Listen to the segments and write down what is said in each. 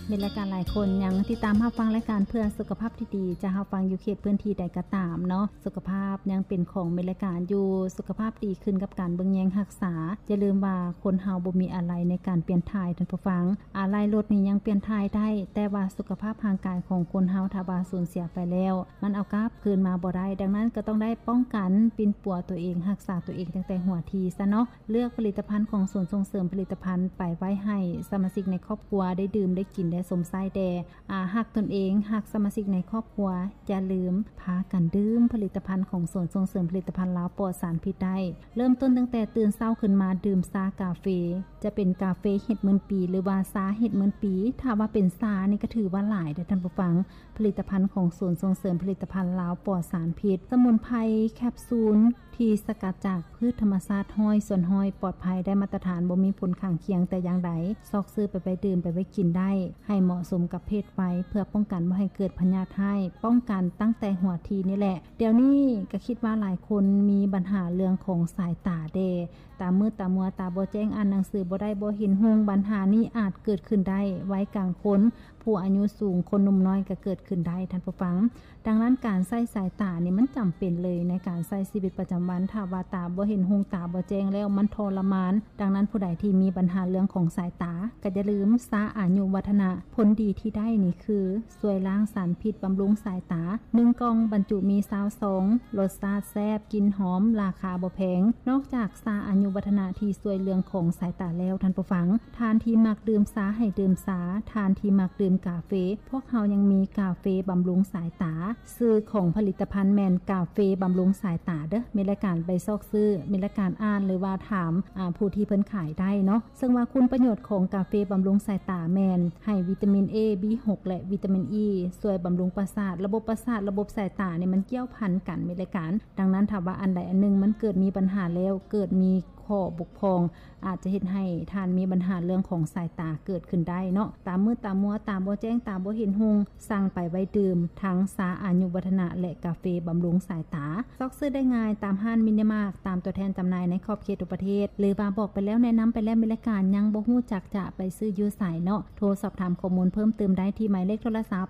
มีรายการหลายคนยังติดตามรับฟังรายการเพื่อสุขภาพที่ดีจะรับฟังอยู่เขตพื้นที่ใดก็ตามเนาะสุขภาพยังเป็นของมีรายการอยู่สุขภาพดีขึ้นกับการเบิ่งแยงรักษาอย่าลืมว่าคนเฮาบ่มีอะไรในการเปลี่ยนถ่ายท่านผู้ฟังอะไรลดนี่ยังเปลี่ยนถ่ายได้แต่ว่าสุขภาพทางกายของคนเฮาถ้าว่าสูญเสียไปแล้วมันเอากลับคืนมาบ่ได้ดังนั้นก็ต้องได้ป้องกันปิ่นปัวตัวเองรักษาตัวเองตั้งแต่หัวทีซะเนาะเลือกผลิตภัณฑ์ของศูนย์ส่งเสริมผลิตภัณฑ์ไปไว้ให้สมาชิกในครอบครัวได้ดื่มได้กินได้สมไส้แด่ฮักตนเองฮักสมาชิกในครอบครัวอย่าลืมพากันดื่มผลิตภัณฑ์ของศูนย์ส่งเสริมผลิตภัณฑ์ลาวปลอดสารพิษได้เริ่มต้นตั้งแต่ตื่นเช้าขึ้นมาดื่มชากาแฟจะเป็นกาแฟเห็ดหมื่นปีหรือว่าชาเห็ดหมื่นปีถ้าว่าเป็นชานี่ก็ถือว่าหลายเด้อท่านผู้ฟังผลิตภัณฑ์ของศูนย์ส่งเสริมผลิตภัณฑ์ลาวปลอดสารพิษสมุนไพรแคปซูลที่สกัดจากพืชธรรมชาติห้อยส่วนห้อยปลอดภัยได้มาตรฐานบ่มีผลข้างเคียงแต่อย่างใดซอกซื้อไปดื่มไปไว้กินได้ให้เหมาะสมกับเพศวัยเพื่อป้องกันบ่ให้เกิดพยาธิให้ป้องกันตั้งแต่หัวทีนี่แหละเดี๋ยวนี้ก็คิดว่าหลายคนมีปัญหาเรื่องของสายตาเดตามืดตามัวตาบ่แจ้งอ่านหนังสือบ่ได้บ่เห็นห้องปัญหานี้อาจเกิดขึ้นได้ไว้กลางคนผู้อายุสูงคนหนุ่มน้อยก็เกิดขึ้นได้ท่านผู้ฟังดังนั้นการใส่สายตานี่มันจำเป็นเลยในการใช้ชีวิตประจำวันถ้าว่าตาบ่เห็นห้องตาบ่แจ้งแล้วมันทรมานดังนั้นผู้ใดที่มีปัญหาเรื่องของสายตาก็อย่าลืมสาอายุวัฒนะผลดีที่ได้นี่คือช่วยล้างสารพิษบำรุงสายตา1กล่องบรรจุมี20ซองรสชาติแซ่บกลิ่นหอมราคาบ่แพงนอกจากสาอายุวัฒนะที่ช่วยเรื่องของสายตาแล้วท่านผู้ฟังทานที่มักดื่มสาให้ดื่มสาทานที่มักดื่มกาแฟพวกเขายังมีกาแฟบำรุงสายตาซื้อของผลิตภัณฑ์แมนกาแฟบำรุงสายตาเด้อมีรายการไปซอกซื้อมีรายการอ่านหรือว่าถามผู้ที่เพิ่นขายได้เนาะซึ่งว่าคุณประโยชน์ของกาแฟบำรุงสายตาแมนให้วิตามิน A B6 และวิตามิน E ช่วยบำรุงประสาทระบบประสาทระบบสายตาเนี่ยมันเกี่ยวพันกันมีรายการดังนั้นถ้าว่าอันใดอันหนึงมันเกิดมีปัญหาแล้วเกิดมีข้อบกพร่องอาจจะเฮ็ดให้ท่านมีปัญหาเรื่องของสายตาเกิดขึ้นได้เนาะตามืดตามัวตาบ่แจ้งตาบ่เห็นหุงสั่งไปไว้ดื่มทั้งสาอายุวัฒนะและกาแฟบำรุงสายตาซอกซื้อได้ง่ายตามห้างมินิมาร์ทตามตัวแทนจำหน่ายในขอบเขตทุกประเทศหรือว่าบอกไปแล้วแนะนำไปแล้วมีรายการยังบ่ฮู้จักจะไปซื้ออยู่ไสเนาะโทรสอบถามข้อมูลเพิ่มเติมได้ที่หมายเลขโทรศัพท์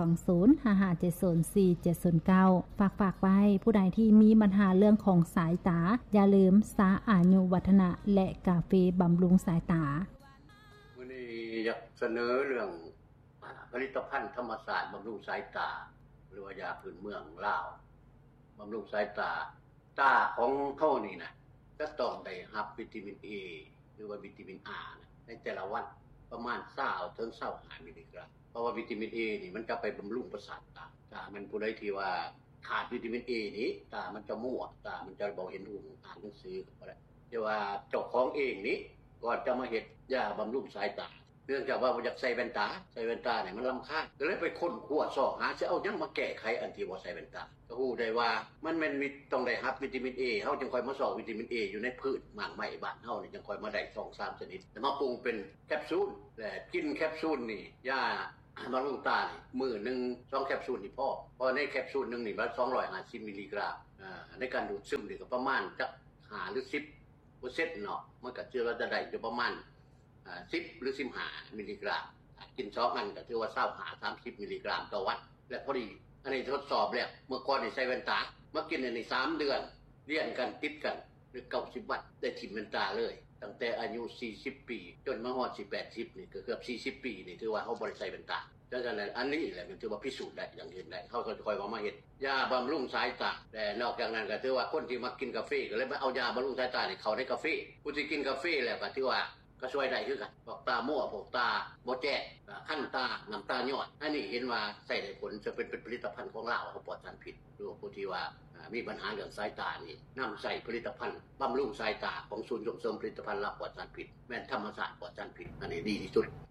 02055704709ฝากไว้ผู้ใดที่มีปัญหาเรื่องของสายตาอย่าลืมสาอายุวัฒนะและกาแฟบำรุงสายตาวันนี้อยากเสนอเรื่องผลิตภัณฑ์ธรรมศาสตร์บำรุงสายตาหรือว่ายาพื้นเมืองลาวบำรุงสายตาของเขานี่นะก็ต้องได้รับวิตามิน A หรือว่าวิตามิน R ในแต่ละวันประมาณ20ถึง25มิลลิกรัมเพราะว่าวิตามิน A นี่มันจะไปบำรุงประสาทตามันผู้ใดที่ว่าขาดวิตามิน A นี่ตามันจะมัวตามันจะบ่เห็นรูปอ่านหนังสือก็ได้แต่ว่าเจ้าของเองนี่ก่อนจะมาเฮ็ดยาบำรุงสายตาเนื่องจากว่าบ่อยากใส่แว่นตาเนี่ยมันรำคาญก็เลยไปค้นคว้าซอกหาสิเอาหยังมาแก้ไขอันที่บ่ใส่แว่นตาก็ฮู้ได้ว่ามันแม่นมีต้องได้รับวิตามิน A เฮาจึงค่อยมาซอกวิตามิน A อยู่ในพืชหมากไม้บ้านเฮานี่จึงค่อยมาได้2-3ชนิดแล้วมาปรุงเป็นแคปซูลและกินแคปซูลนี่ยาบำรุงตานี่มื้อนึง2แคปซูลนี่พอเพราะในแคปซูลนึงนี่มัน250มิลลิกรัมในการดูดซึมนี่ก็ประมาณจัก5หรือ10%เนาะมันก็เราจะได้อยู่ประมาณ10หรือ15มิลลิกรัมกิน2อันก็ถือว่า25-30มิลลิกรัมต่อวันและพอดีอันนี้ทดสอบแล้วเมื่อก่อนนี่ใส่แว่นตามากินใน3เดือนเรียนกันติดกันหรือ90วันได้ทิ่มแว่นตาเลยตั้งแต่อายุ40ปีจนมาฮอด80นี่ก็เกือบ40ปีนี่ถือว่าเฮาบ่ได้ใส่แว่นตาดังนั้นอันนี้แหละมันถือว่าพิสูจน์ได้อย่างเห็นได้เฮาก็ค่อยมาเฮ็ดยาบำรุงสายตาแต่นอกจากนั้นก็ถือว่าคนที่มากินกาแฟก็เลยมาเอายาบำรุงสายตานี่เข้าในกาแฟผู้ที่กินกาแฟแล้วก็ถือว่าก็ช่วยได้คือกันพวกตามั่วพวกตาบ่แจ้งคันตาน้ำตาย้อนอันนี้เห็นว่าใช้ได้ผลจะเป็นผลิตภัณฑ์ของลาวเขาปลอดสารพิษหรือผู้ที่ว่ามีปัญหาเรื่องสายตานี่นำใส่ผลิตภัณฑ์บำรุงสายตาของศูนย์ส่งเสริมผลิตภัณฑ์ลาวปลอดสารพิษแม่นธรรมศาสตร์ปลอดสารพิษอันนี้ดีที่สุด